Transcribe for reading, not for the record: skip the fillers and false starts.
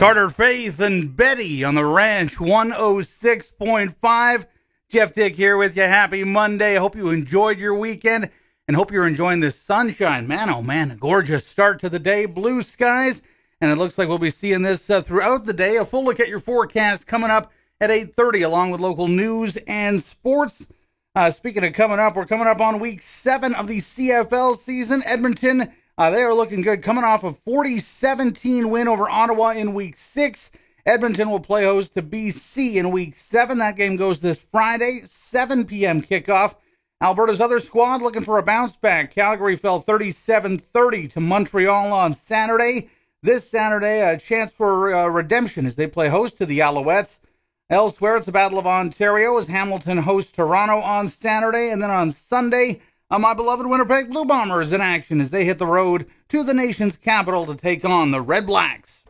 Carter Faith and Betty on the Ranch 106.5. Jeff Dick here with you. Happy Monday. I hope you enjoyed your weekend and hope you're enjoying this sunshine. Man, oh man, a gorgeous start to the day. Blue skies, and it looks like we'll be seeing this throughout the day. A full look at your forecast coming up at 8:30 along with local news and sports. Speaking of coming up, we're coming up on week 7 of the CFL season. Edmonton, they are looking good, coming off a 40-17 win over Ottawa in week 6. Edmonton will play host to BC in week 7. That game goes this Friday, 7 p.m. kickoff. Alberta's other squad looking for a bounce back. Calgary fell 37-30 to Montreal on Saturday. This Saturday, a chance for redemption as they play host to the Alouettes. Elsewhere, it's the Battle of Ontario as Hamilton hosts Toronto on Saturday. And then on Sunday, my beloved Winnipeg Blue Bombers in action as they hit the road to the nation's capital to take on the Red Blacks.